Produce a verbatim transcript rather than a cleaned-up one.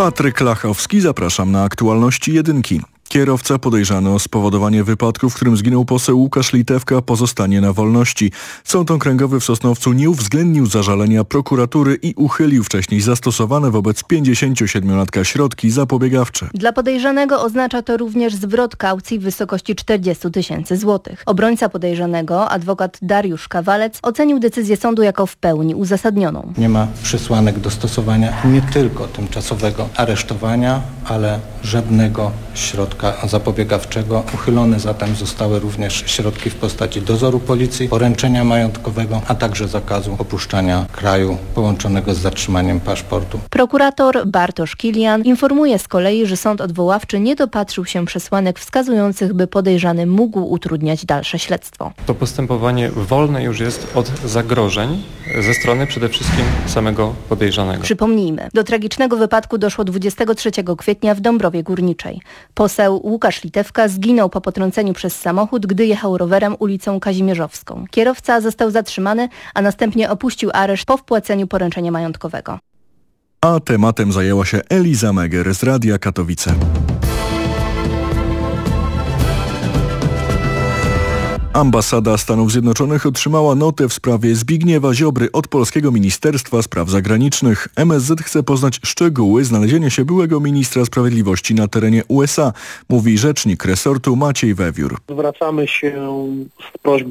Patryk Lachowski, zapraszam na aktualności jedynki. Kierowca podejrzany o spowodowanie wypadku, w którym zginął poseł Łukasz Litewka, pozostanie na wolności. Sąd okręgowy w Sosnowcu nie uwzględnił zażalenia prokuratury i uchylił wcześniej zastosowane wobec pięćdziesięciosiedmiolatka środki zapobiegawcze. Dla podejrzanego oznacza to również zwrot kaucji w wysokości czterdzieści tysięcy złotych. Obrońca podejrzanego, adwokat Dariusz Kawalec, ocenił decyzję sądu jako w pełni uzasadnioną. Nie ma przesłanek do stosowania nie tylko tymczasowego aresztowania, ale żadnego środka zapobiegawczego. Uchylone zatem zostały również środki w postaci dozoru policji, poręczenia majątkowego, a także zakazu opuszczania kraju połączonego z zatrzymaniem paszportu. Prokurator Bartosz Kilian informuje z kolei, że sąd odwoławczy nie dopatrzył się przesłanek wskazujących, by podejrzany mógł utrudniać dalsze śledztwo. To postępowanie wolne już jest od zagrożeń ze strony przede wszystkim samego podejrzanego. Przypomnijmy, do tragicznego wypadku doszło dwudziestego trzeciego kwietnia w Dąbrowie Górniczej. Poseł Łukasz Litewka zginął po potrąceniu przez samochód, gdy jechał rowerem ulicą Kazimierzowską. Kierowca został zatrzymany, a następnie opuścił areszt po wpłaceniu poręczenia majątkowego. A tematem zajęła się Eliza Meger z Radia Katowice. Ambasada Stanów Zjednoczonych otrzymała notę w sprawie Zbigniewa Ziobry od polskiego Ministerstwa Spraw Zagranicznych. M S Z chce poznać szczegóły znalezienia się byłego ministra sprawiedliwości na terenie U S A, mówi rzecznik resortu Maciej Wewiór. Zwracamy się z prośbą